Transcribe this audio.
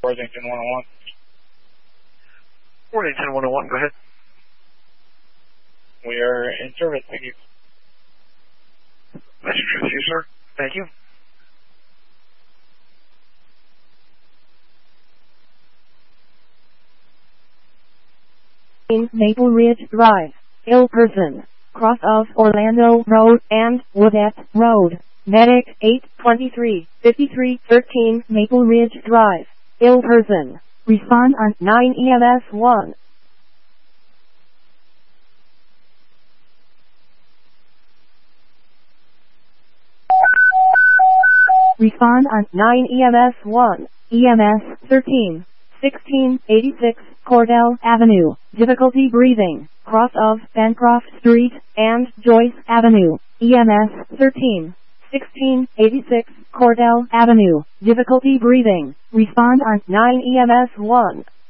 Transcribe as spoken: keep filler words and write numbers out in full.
Worthington one oh one. Worthington one oh one, go ahead. We are in service, thank you. Message with you, sir. Thank you. Maple Ridge Drive, Ilperson, cross of Orlando Road and Woodette Road. Medic eight twenty-three fifty-three thirteen Maple Ridge Drive, Ilperson. Respond on nine E M S one. Respond on nine E M S one, E M S thirteen sixteen eighty-six Cordell Avenue. Difficulty breathing, cross of Bancroft Street and Joyce Avenue. E M S thirteen sixteen eighty-six Cordell Avenue. Difficulty breathing. Respond on nine E M S one.